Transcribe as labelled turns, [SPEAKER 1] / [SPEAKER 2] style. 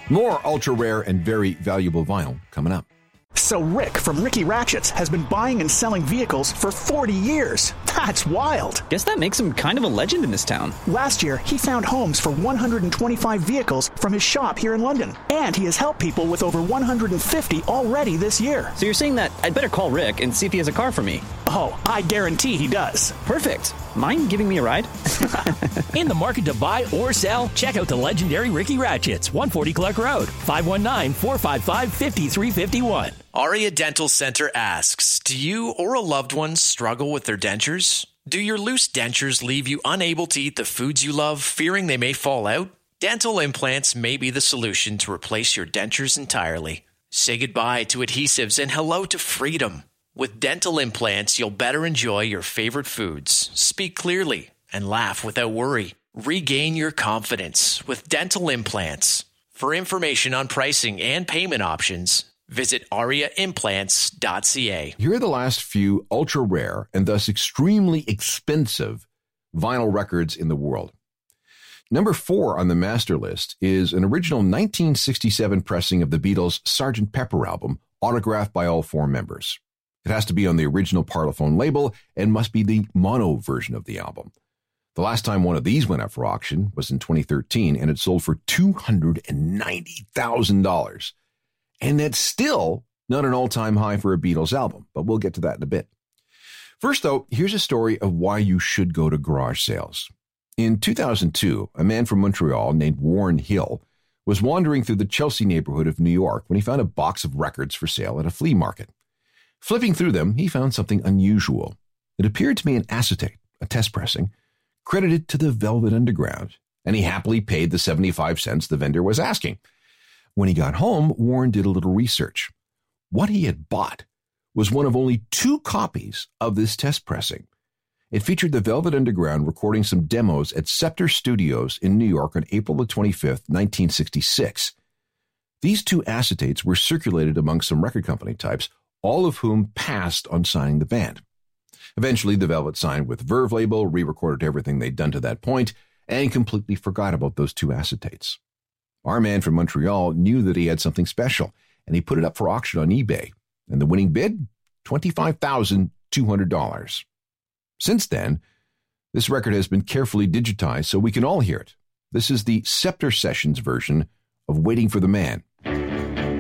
[SPEAKER 1] More ultra-rare and very valuable vinyl coming up.
[SPEAKER 2] So Rick from Ricky Ratchets has been buying and selling vehicles for 40 years. That's wild.
[SPEAKER 3] Guess that makes him kind of a legend in this town.
[SPEAKER 2] Last year, he found homes for 125 vehicles from his shop here in London. And he has helped people with over 150 already this year.
[SPEAKER 3] So you're saying that I'd better call Rick and see if he has a car for me?
[SPEAKER 2] Oh, I guarantee he does.
[SPEAKER 3] Perfect. Mind giving me a ride?
[SPEAKER 4] In the market to buy or sell? Check out the legendary Ricky Ratchets, 140 Clark Road, 519-455-5351.
[SPEAKER 5] Aria Dental Center asks, do you or a loved one struggle with their dentures? Do your loose dentures leave you unable to eat the foods you love, fearing they may fall out? Dental implants may be the solution to replace your dentures entirely. Say goodbye to adhesives and hello to freedom. With dental implants, you'll better enjoy your favorite foods, speak clearly, and laugh without worry. Regain your confidence with dental implants. For information on pricing and payment options, visit ariaimplants.ca.
[SPEAKER 1] Here are the last few ultra-rare and thus extremely expensive vinyl records in the world. Number 4 on the master list is an original 1967 pressing of the Beatles' Sgt. Pepper album, autographed by all 4 members. It has to be on the original Parlophone label and must be the mono version of the album. The last time one of these went up for auction was in 2013, and it sold for $290,000. And that's still not an all-time high for a Beatles album, but we'll get to that in a bit. First, though, here's a story of why you should go to garage sales. In 2002, a man from Montreal named Warren Hill was wandering through the Chelsea neighborhood of New York when he found a box of records for sale at a flea market. Flipping through them, he found something unusual. It appeared to be an acetate, a test pressing, credited to the Velvet Underground, and he happily paid the 75 cents the vendor was asking. When he got home, Warren did a little research. What he had bought was one of only 2 copies of this test pressing. It featured the Velvet Underground recording some demos at Scepter Studios in New York on April the 25th, 1966. These 2 acetates were circulated among some record company types, all of whom passed on signing the band. Eventually, the Velvet signed with Verve label, re-recorded everything they'd done to that point, and completely forgot about those 2 acetates. Our man from Montreal knew that he had something special, and he put it up for auction on eBay. And the winning bid? $25,200. Since then, this record has been carefully digitized so we can all hear it. This is the Scepter Sessions version of Waiting for the Man